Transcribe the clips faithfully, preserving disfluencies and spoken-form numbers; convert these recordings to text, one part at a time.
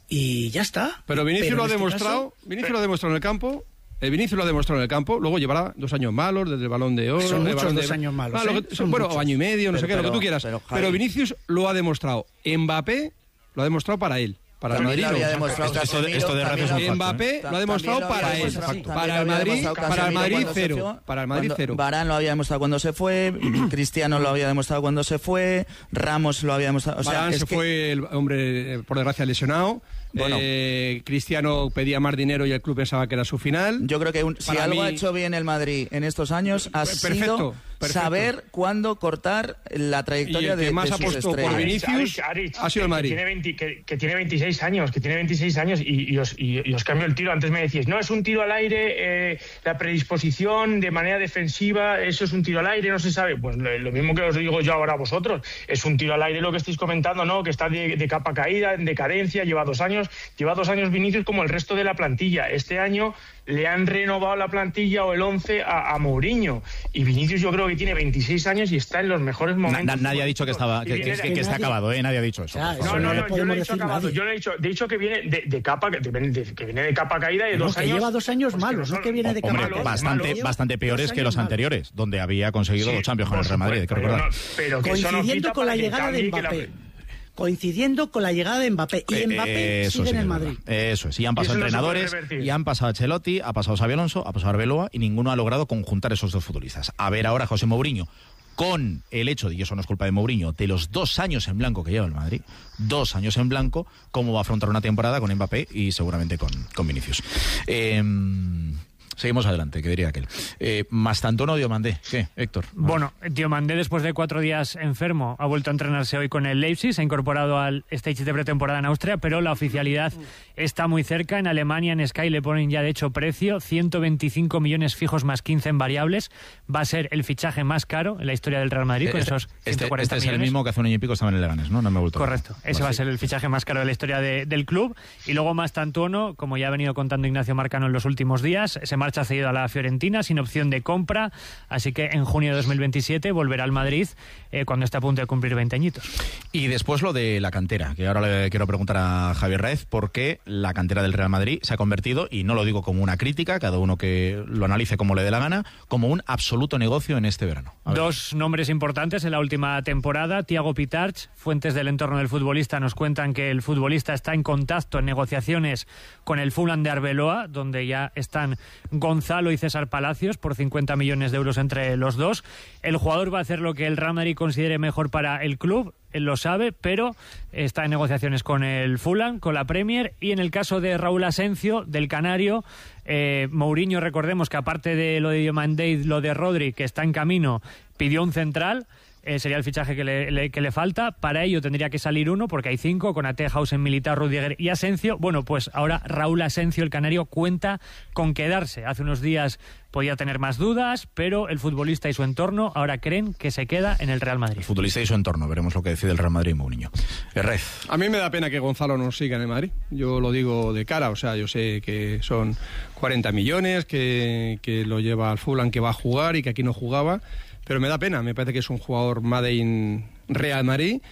y ya está. Pero Vinicius Pero lo ha en este demostrado, caso, Vinicius lo ha demostrado en el campo. El Vinicius lo ha demostrado en el campo, luego llevará dos años malos desde el Balón de Oro. Son el muchos balón dos de... años malos. Ah, lo ¿eh? que... Son bueno, muchos. o año y medio, no pero, sé qué, pero, lo que tú quieras. Pero, pero Vinicius lo ha demostrado. Mbappé lo ha demostrado para él. Para el Madrid, lo había no. demostrado Esto- Casemiro, esto de también Rafa es lo- un Mbappé lo ha demostrado también lo para había él. demostrado- Para también el lo había Madrid, demostrado para el Casemiro Madrid cuando se cero. fue, Para el Madrid cuando- cero. Varane lo había demostrado cuando se fue, Cristiano lo había demostrado cuando se fue, Ramos lo había demostrado. O sea, Varane es se que fue, el hombre, eh, por desgracia, lesionado. Bueno. Eh, Cristiano pedía más dinero y el club pensaba que era su final. yo creo que un- si Para algo mí- ha hecho bien el Madrid en estos años ha Perfecto, sido perfecto. saber cuándo cortar la Y trayectoria el que de, más de ha sus apostado por estrellas. Vinicius Arich, Arich, ha sido el que- Madrid. Que tiene, veinte, que, que tiene veintiséis años, que tiene veintiséis años y, y, os, y, y os cambio el tiro. Antes me decíais, no, es un tiro al aire, eh, la predisposición de manera defensiva, eso es un tiro al aire, no se sabe. Pues lo, lo mismo que os digo yo ahora a vosotros, es un tiro al aire lo que estáis comentando, ¿no? Que está de, de capa caída, en decadencia, lleva dos años, lleva dos años Vinicius como el resto de la plantilla. Este año le han renovado la plantilla o el once a, a Mourinho. Y Vinicius yo creo que tiene veintiséis años y está en los mejores Na- momentos. na- nadie ha dicho que estaba que, Y que, viene que, de- que está nadie- acabado, ¿eh? Nadie ha dicho eso. Ya, por eso favor. No, no, no no, lo yo no podemos he dicho decir acabado. nadie. Yo no he dicho, de hecho que viene de, de capa, de, de- que viene de capa caída de No, dos que años. lleva dos años pues malos, no no que viene de Hombre, capa caída. bastante, malos. bastante peores Dos que los años anteriores, donde había conseguido Sí, dos Champions con el Por Real Madrid, hay que supuesto, recordar. pero no- pero que eso no Coincidiendo quita con la para que llegada de cambie y que la- Mbappé. Coincidiendo con la llegada de Mbappé. Y Eh, Mbappé eso sigue sí en que el es Madrid. verdad. Eso es, y han Y pasado eso no se puede entrenadores, revertir. y han pasado Ancelotti, ha pasado Xabi Alonso, ha pasado Arbeloa, y ninguno ha logrado conjuntar esos dos futbolistas. A ver ahora José Mourinho, con el hecho, y eso no es culpa de Mourinho, de los dos años en blanco que lleva el Madrid, dos años en blanco, cómo va a afrontar una temporada con Mbappé y seguramente con, con Vinicius. Eh, seguimos adelante, que diría aquel. Eh, Mastantuono o Diomandé, ¿qué, Héctor? Bueno, Diomandé, después de cuatro días enfermo, ha vuelto a entrenarse hoy con el Leipzig, se ha incorporado al stage de pretemporada en Austria, pero la oficialidad está muy cerca. En Alemania, en Sky, le ponen ya de hecho precio, ciento veinticinco millones fijos más quince en variables. Va a ser el fichaje más caro en la historia del Real Madrid, con Este, esos este, ciento cuarenta este es el millones. mismo que hace un año y pico estaba en el Leganés, ¿no? No me he vuelto. Correcto, ese va a ser el fichaje más caro de la historia de- del club. Y luego Mastantuono, como ya ha venido contando Ignacio Marcano en los últimos días, se marcha cedido a la Fiorentina sin opción de compra, así que en junio de dos mil veintisiete volverá al Madrid eh, cuando esté a punto de cumplir veinte añitos. Y después lo de la cantera, que ahora le quiero preguntar a Javier Raez, porque la cantera del Real Madrid se ha convertido, y no lo digo como una crítica, cada uno que lo analice como le dé la gana, como un absoluto negocio en este verano. A ver. Dos nombres importantes en la última temporada, Thiago Pitarch. Fuentes del entorno del futbolista nos cuentan que el futbolista está en contacto, en negociaciones con el Fulham de Arbeloa, donde ya están Gonzalo y César Palacios por cincuenta millones de euros entre los dos. El jugador va a hacer lo que el Real Madrid considere mejor para el club, él lo sabe, pero está en negociaciones con el Fulham, con la Premier. Y en el caso de Raúl Asencio, del Canario, eh, Mourinho, recordemos que aparte de lo de Diomandé y lo de Rodri, que está en camino, pidió un central. Eh, sería el fichaje que le, le- que le falta. Para ello tendría que salir uno, porque hay cinco, con Ate, Hausen, Militao, Rudiger y Asencio. Bueno, pues ahora Raúl Asencio, el canario, cuenta con quedarse. Hace unos días podía tener más dudas, pero el futbolista y su entorno ahora creen que se queda en el Real Madrid. El futbolista y su entorno, veremos lo que decide el Real Madrid y Mourinho. Herrez. A mí me da pena que Gonzalo no siga en el Madrid. Yo lo digo de cara, o sea, yo sé que son cuarenta millones, que, que lo lleva al Fulham, que va a jugar y que aquí no jugaba, pero me da pena. Me parece que es un jugador made in Real Madrid.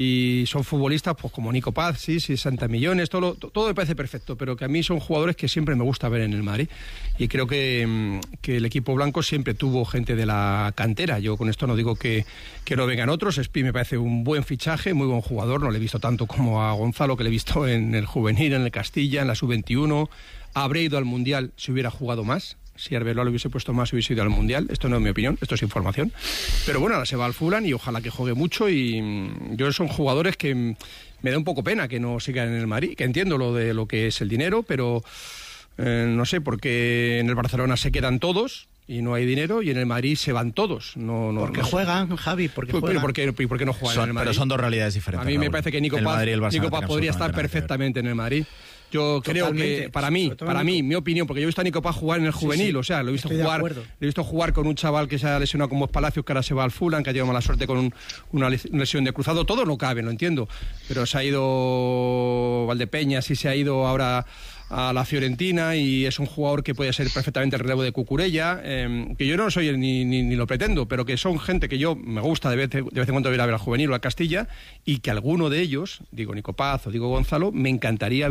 Y son futbolistas pues como Nico Paz, sí, sí, sesenta millones, todo, lo- todo me parece perfecto, pero que a mí son jugadores que siempre me gusta ver en el Madrid. Y creo que, mm, que el equipo blanco siempre tuvo gente de la cantera. Yo con esto no digo que, que no vengan otros. Espi me parece un buen fichaje, muy buen jugador. No le he visto tanto como a Gonzalo, que le he visto en el juvenil, en el Castilla, en la sub veintiuno. Habría ido al Mundial si hubiera jugado más. Si Arbeloa lo hubiese puesto más, hubiese ido al Mundial. Esto no es mi opinión, esto es información. Pero bueno, ahora se va al Fulham y ojalá que juegue mucho. Y mm, yo son jugadores que mm, me da un poco pena que no sigan en el Madrid, que entiendo lo de lo que es el dinero, pero eh, no sé, porque en el Barcelona se quedan todos y no hay dinero, y en el Madrid se van todos. No, no, Porque no sé. juegan, Javi, porque Pero, juegan. ¿por qué, y por qué no juegan Son- en el Madrid? pero son dos realidades diferentes. A mí me Raúl. parece que Nico El Paz, Madrid y el Barça Nico no Paz tienen podría estar absolutamente nada que ver. perfectamente en el Madrid. Yo creo Totalmente, que para mí, sobre todo para Nico. mí, mi opinión, porque yo he visto a Nico Paz jugar en el juvenil, sí, o sea, lo he visto estoy de jugar, acuerdo. lo he visto jugar con un chaval que se ha lesionado como Palacios, que ahora se va al Fulham, que ha tenido mala suerte con un- una les- lesión de cruzado. Todo no cabe, lo entiendo, pero se ha ido Valdepeñas y se ha ido ahora a la Fiorentina, y es un jugador que puede ser perfectamente el relevo de Cucurella, eh, que yo no soy el, ni, ni, ni lo pretendo, pero que son gente que yo me gusta de vez, de vez en cuando ver a ver al juvenil o al Castilla, y que alguno de ellos, digo Nico Paz o digo Gonzalo, me encantaría